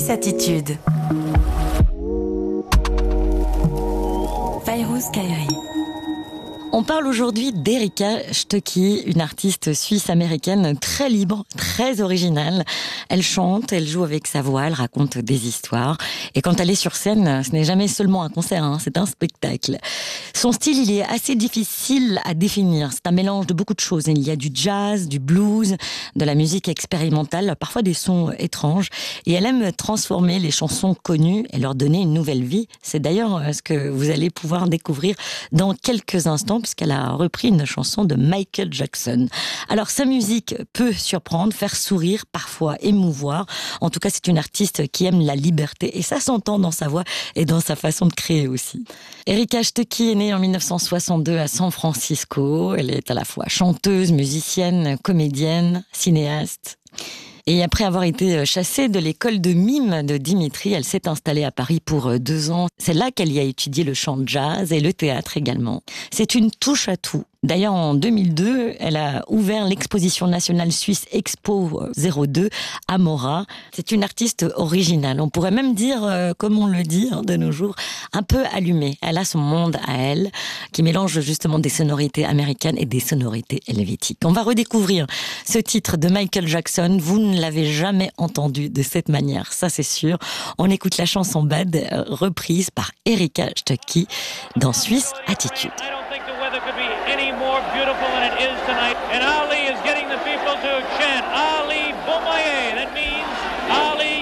Suisse Attitude. Fayrouz Kairi. On parle aujourd'hui d'Erika Stöcki, une artiste suisse-américaine très libre, très originale. Elle chante, elle joue avec sa voix, elle raconte des histoires. Et quand elle est sur scène, ce n'est jamais seulement un concert, c'est un spectacle. Son style, il est assez difficile à définir. C'est un mélange de beaucoup de choses. Il y a du jazz, du blues, de la musique expérimentale, parfois des sons étranges. Et elle aime transformer les chansons connues et leur donner une nouvelle vie. C'est d'ailleurs ce que vous allez pouvoir découvrir dans quelques instants, puisqu'elle a repris une chanson de Michael Jackson. Alors sa musique peut surprendre, faire sourire, parfois émouvoir. En tout cas, c'est une artiste qui aime la liberté et ça s'entend dans sa voix et dans sa façon de créer aussi. Erika Stöcki est née en 1962 à San Francisco. Elle est à la fois chanteuse, musicienne, comédienne, cinéaste. Et après avoir été chassée de l'école de mime de Dimitri, elle s'est installée à Paris pour 2 ans. C'est là qu'elle y a étudié le chant jazz et le théâtre également. C'est une touche à tout. D'ailleurs, en 2002, elle a ouvert l'exposition nationale suisse Expo 02 à Mora. C'est une artiste originale. On pourrait même dire, comme on le dit de nos jours, un peu allumée. Elle a son monde à elle, qui mélange justement des sonorités américaines et des sonorités helvétiques. On va redécouvrir ce titre de Michael Jackson. Vous ne l'avez jamais entendu de cette manière, ça c'est sûr. On écoute la chanson Bad, reprise par Erika Stöcki dans Suisse Attitude. Any more beautiful than it is tonight. And Ali is getting the people to chant Ali Boumaier. That means Ali